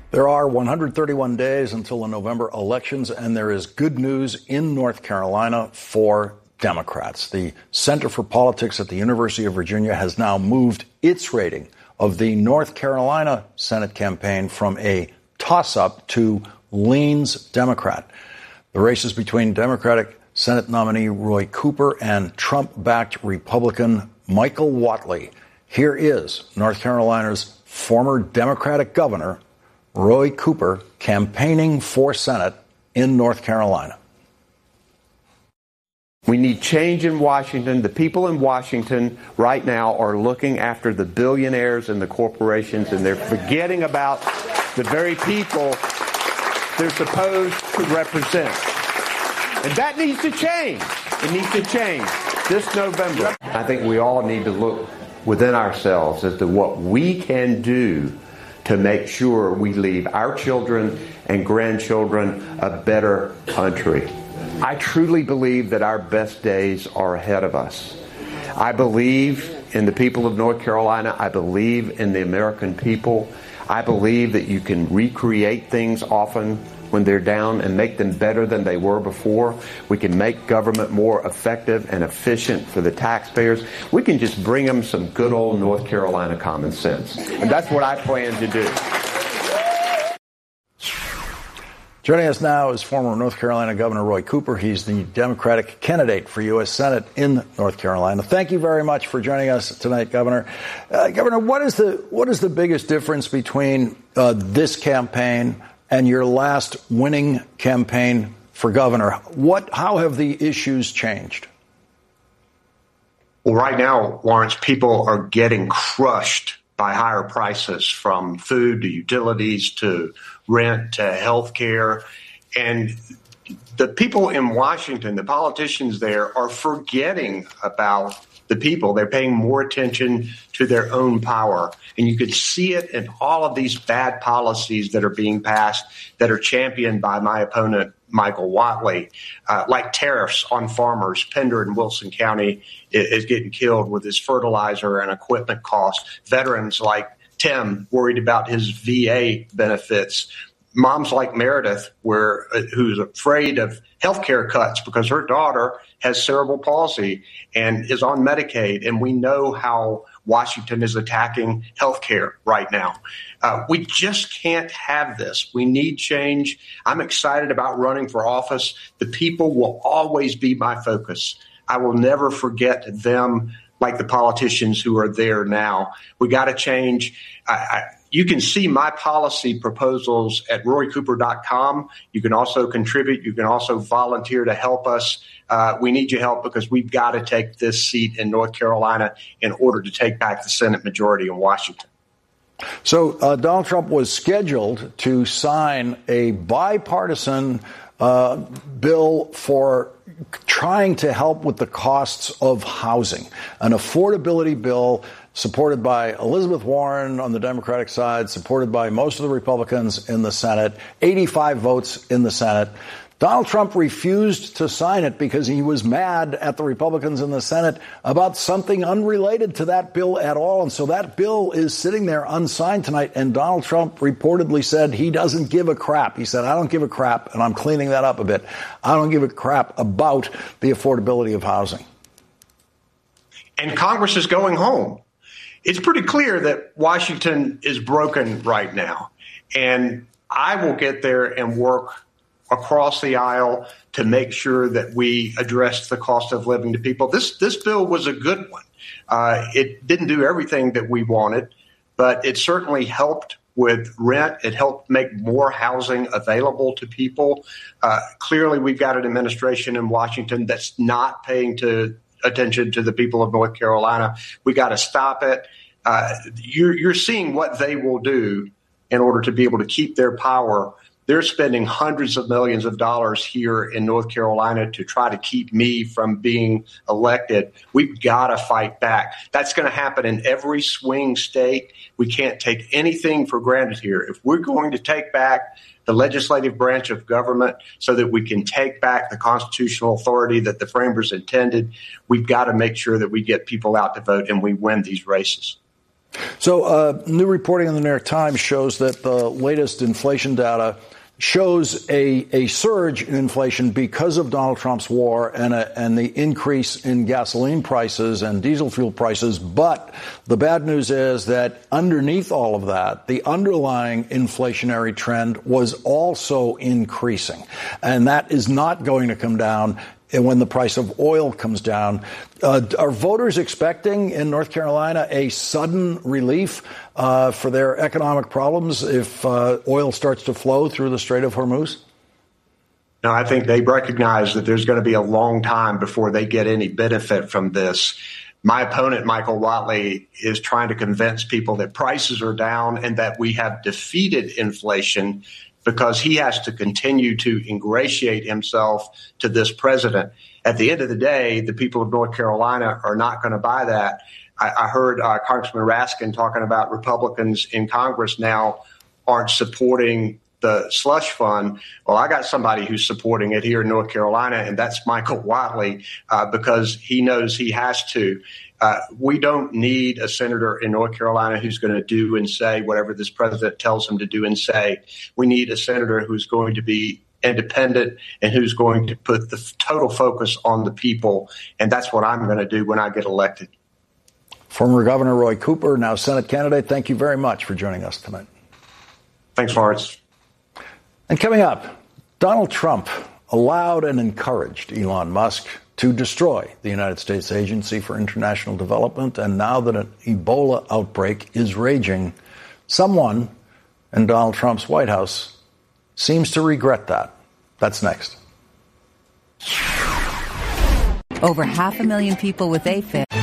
There are 131 days until the November elections, and there is good news in North Carolina for Democrats. The Center for Politics at the University of Virginia has now moved its rating of the North Carolina Senate campaign from a toss-up to leans Democrat. The race is between Democratic Senate nominee Roy Cooper and Trump-backed Republican Michael Whatley. Here is North Carolina's former Democratic governor, Roy Cooper, campaigning for Senate in North Carolina. We need change in Washington. The people in Washington right now are looking after the billionaires and the corporations, and they're forgetting about the very people they're supposed to represent. And that needs to change. It needs to change this November. I think we all need to look within ourselves as to what we can do to make sure we leave our children and grandchildren a better country. I truly believe that our best days are ahead of us. I believe in the people of North Carolina. I believe in the American people. I believe that you can recreate things often when they're down and make them better than they were before. We can make government more effective and efficient for the taxpayers. We can just bring them some good old North Carolina common sense. And that's what I plan to do. Joining us now is former North Carolina Governor Roy Cooper. He's the Democratic candidate for U.S. Senate in North Carolina. Thank you very much for joining us tonight, Governor. Governor, what is the biggest difference between this campaign and your last winning campaign for governor? How have the issues changed? Well, right now, Lawrence, people are getting crushed by higher prices, from food to utilities to rent to health care. And the people in Washington, the politicians there, are forgetting about the people. They're paying more attention to their own power. And you could see it in all of these bad policies that are being passed that are championed by my opponent, Michael Whatley, like tariffs on farmers. Pender in Wilson County is getting killed with his fertilizer and equipment costs. Veterans like Tim worried about his VA benefits. Moms like Meredith, who's afraid of health care cuts because her daughter has cerebral palsy and is on Medicaid. And we know how Washington is attacking health care right now. We just can't have this. We need change. I'm excited about running for office. The people will always be my focus. I will never forget them like the politicians who are there now. We got to change. You can see my policy proposals at roycooper.com. You can also contribute. You can also volunteer to help us. We need your help because we've got to take this seat in North Carolina in order to take back the Senate majority in Washington. So Donald Trump was scheduled to sign a bipartisan bill for trying to help with the costs of housing, an affordability bill supported by Elizabeth Warren on the Democratic side, supported by most of the Republicans in the Senate, 85 votes in the Senate. Donald Trump refused to sign it because he was mad at the Republicans in the Senate about something unrelated to that bill at all. And so that bill is sitting there unsigned tonight. And Donald Trump reportedly said he doesn't give a crap. He said, I don't give a crap. And I'm cleaning that up a bit. I don't give a crap about the affordability of housing. And Congress is going home. It's pretty clear that Washington is broken right now. And I will get there and work across the aisle to make sure that we address the cost of living to people. This bill was a good one. It didn't do everything that we wanted, but it certainly helped with rent. It helped make more housing available to people. Clearly, we've got an administration in Washington that's not paying attention to the people of North Carolina. We got to stop it. You're seeing what they will do in order to be able to keep their power. They're spending hundreds of millions of dollars here in North Carolina to try to keep me from being elected. We've got to fight back. That's going to happen in every swing state. We can't take anything for granted here. If we're going to take back the legislative branch of government so that we can take back the constitutional authority that the framers intended, we've got to make sure that we get people out to vote and we win these races. So new reporting in the New York Times shows that the latest inflation data shows a surge in inflation because of Donald Trump's war and the increase in gasoline prices and diesel fuel prices. But the bad news is that underneath all of that, the underlying inflationary trend was also increasing. And that is not going to come down when the price of oil comes down. Are voters expecting in North Carolina a sudden relief for their economic problems if oil starts to flow through the Strait of Hormuz? No, I think they recognize that there's going to be a long time before they get any benefit from this. My opponent, Michael Whatley, is trying to convince people that prices are down and that we have defeated inflation because he has to continue to ingratiate himself to this president. At the end of the day, the people of North Carolina are not going to buy that. I heard Congressman Raskin talking about Republicans in Congress now aren't supporting the slush fund. Well, I got somebody who's supporting it here in North Carolina, and that's Michael Whatley, because he knows he has to. We don't need a senator in North Carolina who's going to do and say whatever this president tells him to do and say. We need a senator who's going to be independent and who's going to put the total focus on the people. And that's what I'm going to do when I get elected. Former Governor Roy Cooper, now Senate candidate, thank you very much for joining us tonight. Thanks, Lawrence. And coming up, Donald Trump allowed and encouraged Elon Musk to destroy the United States Agency for International Development. And now that an Ebola outbreak is raging, someone in Donald Trump's White House seems to regret that. That's next. Over 500,000 people with AFib.